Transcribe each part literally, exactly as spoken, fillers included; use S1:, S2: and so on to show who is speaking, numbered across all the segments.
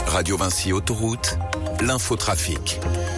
S1: Radio Vinci Autoroute, l'infotrafic.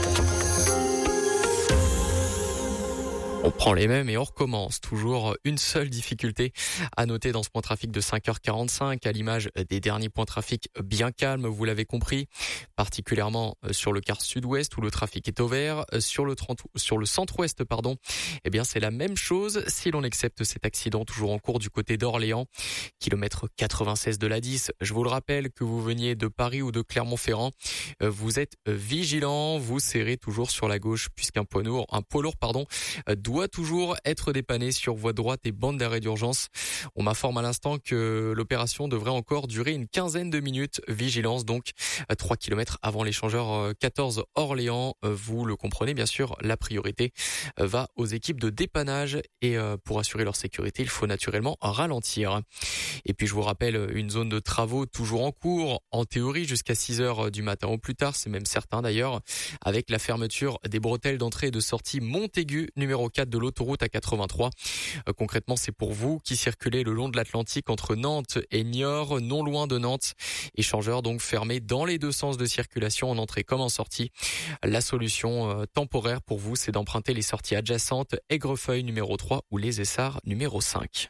S2: On prend les mêmes et on recommence. Toujours une seule difficulté à noter dans ce point trafic de cinq heures quarante-cinq, à l'image des derniers points trafic bien calmes, vous l'avez compris, particulièrement sur le quart sud-ouest où le trafic est au vert. Sur le, trente, sur le centre-ouest, pardon, eh bien c'est la même chose si l'on accepte cet accident toujours en cours du côté d'Orléans, kilomètre quatre-vingt-seize de l'A dix. Je vous le rappelle, que vous veniez de Paris ou de Clermont-Ferrand, vous êtes vigilants, vous serrez toujours sur la gauche puisqu'un poids lourd, un poids lourd, pardon, doit toujours être dépanné sur voie droite et bande d'arrêt d'urgence. On m'informe à l'instant que l'opération devrait encore durer une quinzaine de minutes. Vigilance donc, trois kilomètres avant l'échangeur quatorze Orléans. Vous le comprenez bien sûr, la priorité va aux équipes de dépannage et pour assurer leur sécurité, il faut naturellement ralentir. Et puis je vous rappelle, une zone de travaux toujours en cours, en théorie jusqu'à six heures du matin au plus tard, c'est même certain d'ailleurs, avec la fermeture des bretelles d'entrée et de sortie Montaigu numéro quatre de l'autoroute A quatre-vingt-trois. Euh, concrètement, c'est pour vous qui circulez le long de l'Atlantique entre Nantes et Niort, non loin de Nantes. Échangeur donc fermé dans les deux sens de circulation, en entrée comme en sortie. La solution euh, temporaire pour vous, c'est d'emprunter les sorties adjacentes Aigrefeuille numéro trois ou les Essarts numéro cinq.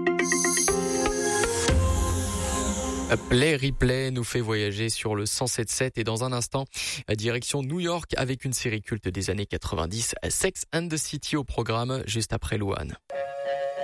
S2: Play Replay nous fait voyager sur le cent sept sept et dans un instant, direction New York avec une série culte des années quatre-vingt-dix, Sex and the City au programme juste après Louane.